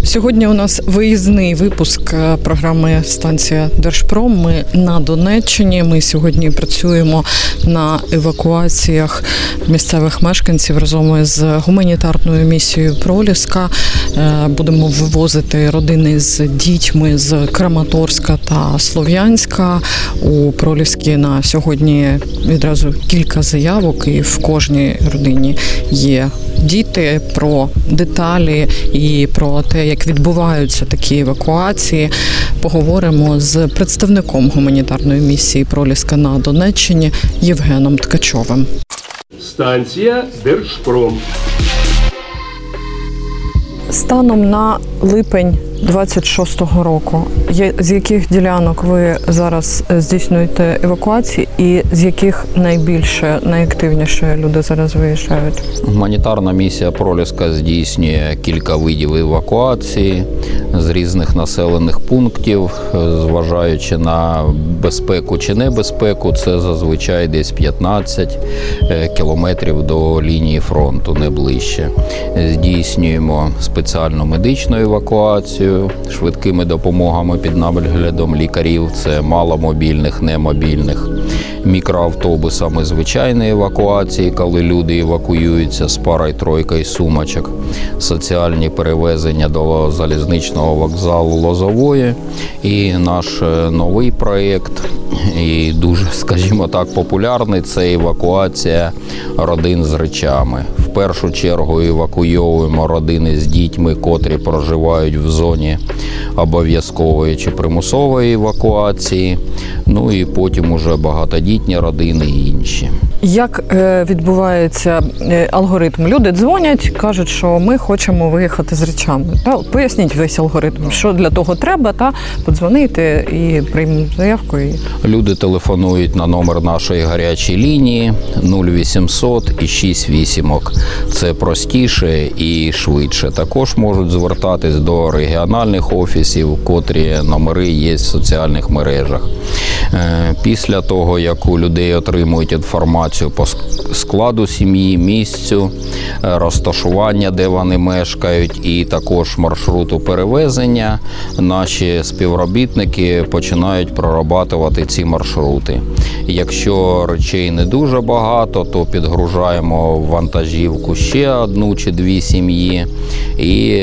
Сьогодні у нас виїзний випуск програми «Станція Держпром». Ми на Донеччині. Ми сьогодні працюємо на евакуаціях місцевих мешканців разом із гуманітарною місією «Проліска». Будемо вивозити родини з дітьми з Краматорська та Слов'янська. У Проліскі на сьогодні відразу кілька заявок, і в кожній родині є діти. Про деталі і про те, як відбуваються такі евакуації, поговоримо з представником гуманітарної місії «Проліска» на Донеччині Євгеном Ткачовим. Станція Держпром. Станом на липень 26-го року, з яких ділянок ви зараз здійснюєте евакуації і з яких найбільше, найактивніше люди зараз виїжджають? Гуманітарна місія «Проліска» здійснює кілька видів евакуації з різних населених пунктів, зважаючи на безпеку чи небезпеку. Це зазвичай десь 15 кілометрів до лінії фронту, не ближче. Здійснюємо спеціальну медичну евакуацію швидкими допомогами під наглядом лікарів. Це маломобільних, немобільних. Мікроавтобусами звичайної евакуації, коли люди евакуюються з парою-тройкою сумочок. Соціальні перевезення до залізничного вокзалу Лозової. І наш новий проєкт, і дуже, скажімо так, популярний, це евакуація родин з речами. В першу чергу евакуйовуємо родини з дітьми, котрі проживають в зоні обов'язкової чи примусової евакуації. Ну і потім уже багатодітні родини і інші. Як відбувається алгоритм? Люди дзвонять, кажуть, що ми хочемо виїхати з речами. Поясніть весь алгоритм, що для того треба, подзвонити і приймемо заявку. Люди телефонують на номер нашої гарячої лінії 0800 і 6 вісімок. Це простіше і швидше. Також можуть звертатись до регіональних офісів, котрі номери є в соціальних мережах. Після того, як у людей отримують інформацію по складу сім'ї, місцю, розташування, де вони мешкають, і також маршруту перевезення, наші співробітники починають прорабатувати ці маршрути. Якщо речей не дуже багато, то підгружаємо в вантажівку ще одну чи дві сім'ї, і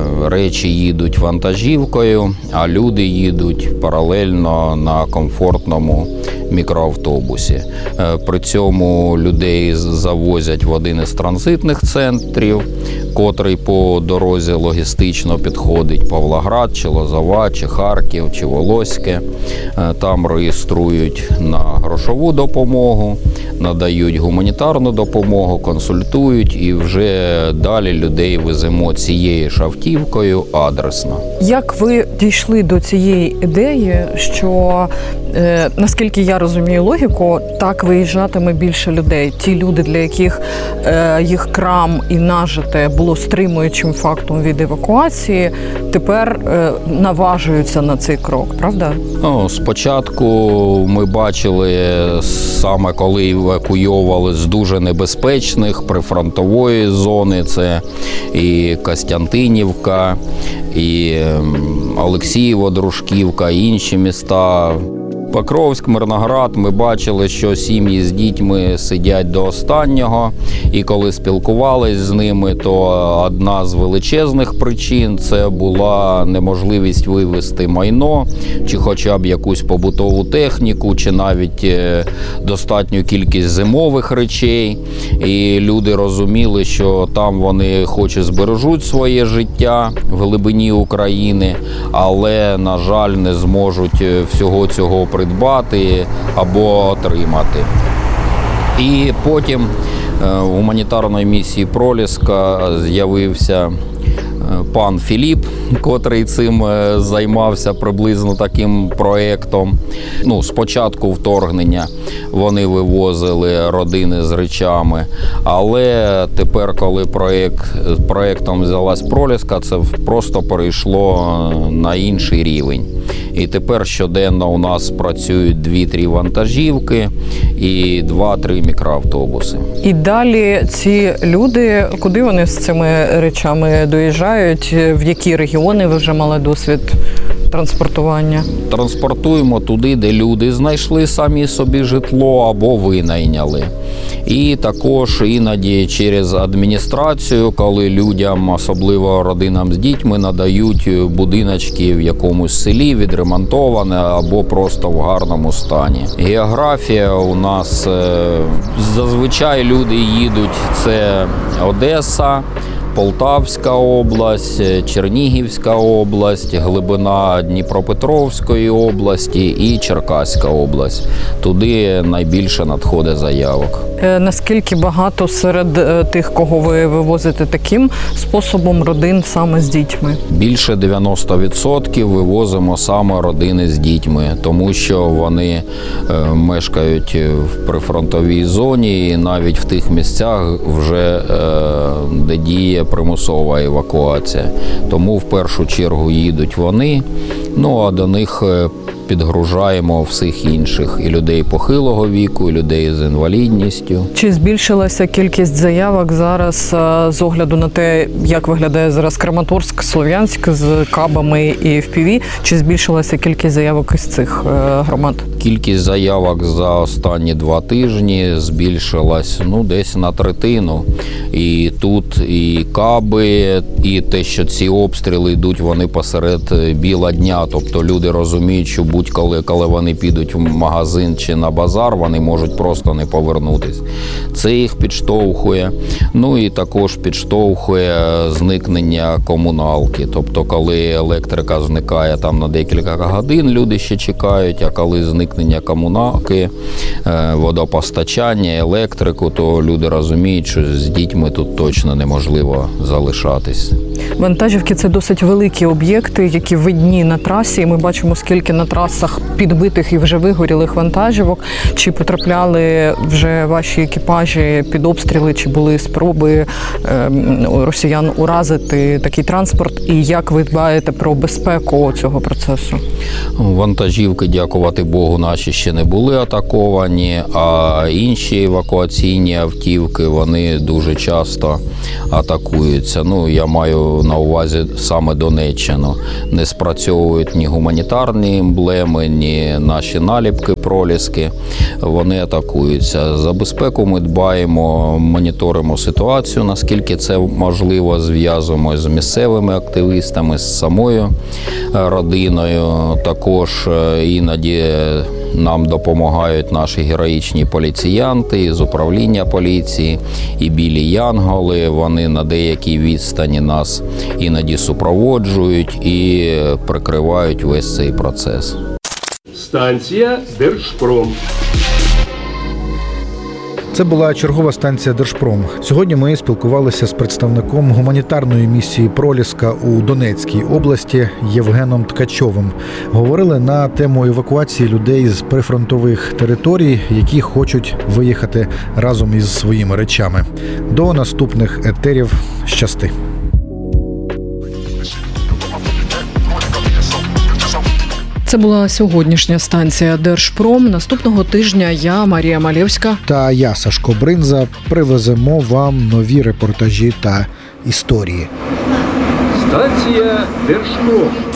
речі їдуть вантажівкою, а люди їдуть паралельно на комфортному мікроавтобусі. При цьому людей завозять в один із транзитних центрів, котрий по дорозі логістично підходить: Павлоград, чи Лозова, чи Харків, чи Волоське. Там реєструють на грошову допомогу, надають гуманітарну допомогу, консультують, і вже далі людей веземо цією ж автівкою адресно. Як ви дійшли до цієї ідеї, що, наскільки я розумію логіку, так виїжджатиме більше людей? Ті люди, для яких їх крам і нажите було стримуючим фактом від евакуації, тепер наважуються на цей крок, правда? Спочатку ми бачили, саме коли евакуйовували з дуже небезпечних прифронтової зони, це і Костянтинівка, і Олексіїво, Дружківка, і інші міста. Покровськ, Мирноград, ми бачили, що сім'ї з дітьми сидять до останнього, і коли спілкувалися з ними, то одна з величезних причин – це була неможливість вивезти майно, чи хоча б якусь побутову техніку, чи навіть достатню кількість зимових речей. І люди розуміли, що там вони хоч і збережуть своє життя в глибині України, але, на жаль, не зможуть всього цього придбати або отримати. І потім у гуманітарної місії «Проліска» з'явився пан Філіп, котрий цим займався приблизно таким проєктом. Спочатку вторгнення вони вивозили родини з речами, але тепер, коли проєктом взялась «Проліска», це просто перейшло на інший рівень. І тепер щоденно у нас працюють 2-3 вантажівки і 2-3 мікроавтобуси. І далі ці люди, куди вони з цими речами доїжджають? переїжджають? В які регіони ви вже мали досвід транспортування? Транспортуємо туди, де люди знайшли самі собі житло або винайняли. І також іноді через адміністрацію, коли людям, особливо родинам з дітьми, надають будиночки в якомусь селі, відремонтоване або просто в гарному стані. Географія у нас зазвичай люди їдуть, це Одеса, Полтавська область, Чернігівська область, глибина Дніпропетровської області і Черкаська область. Туди найбільше надходить заявок. Наскільки багато серед тих, кого ви вивозите таким способом, родин саме з дітьми? Більше 90% вивозимо саме родини з дітьми, тому що вони мешкають в прифронтовій зоні і навіть в тих місцях, вже де діє примусова евакуація. Тому в першу чергу їдуть вони, ну а до них підгружаємо всіх інших, і людей похилого віку, і людей з інвалідністю. Чи збільшилася кількість заявок зараз з огляду на те, як виглядає зараз Краматорськ, Слов'янськ з кабами і FPV? Чи збільшилася кількість заявок із цих громад? Кількість заявок за останні 2 тижні збільшилась десь на третину. І тут і каби, і те, що ці обстріли йдуть, вони посеред біла дня. Тобто люди розуміють, що будь-коли, коли вони підуть в магазин чи на базар, вони можуть просто не повернутись. Це їх підштовхує. Ну і також підштовхує зникнення комуналки. Тобто, коли електрика зникає там на декілька годин, люди ще чекають, а коли зникнення комуналки, водопостачання, електрику, то люди розуміють, що з дітьми тут точно неможливо залишатись. Вантажівки – це досить великі об'єкти, які видні на трасі. Ми бачимо, скільки на трасах підбитих і вже вигорілих вантажівок. Чи потрапляли вже ваші екіпажі під обстріли, чи були спроби росіян уразити такий транспорт? І як ви дбаєте про безпеку цього процесу? Вантажівки, дякувати Богу, наші ще не були атаковані, а інші евакуаційні автівки, вони дуже часто атакуються. Я маю на увазі саме Донеччину. Не спрацьовують ні гуманітарні емблеми, ні наші наліпки, проліски. Вони атакуються. За безпеку ми дбаємо, моніторимо ситуацію, наскільки це можливо, зв'язуємося з місцевими активістами, з самою родиною. Також іноді нам допомагають наші героїчні поліціянти з управління поліції і білі янголи. Вони на деякій відстані нас іноді супроводжують і прикривають весь цей процес. Станція Держпром. Це була чергова станція Держпром. Сьогодні ми спілкувалися з представником гуманітарної місії «Проліска» у Донецькій області Євгеном Ткачовим. Говорили на тему евакуації людей з прифронтових територій, які хочуть виїхати разом із своїми речами. До наступних етерів. Щасти! Це була сьогоднішня станція Держпром. Наступного тижня я, Марія Малєвська Та я, Сашко Бринза, привеземо вам нові репортажі та історії. Станція Держпром.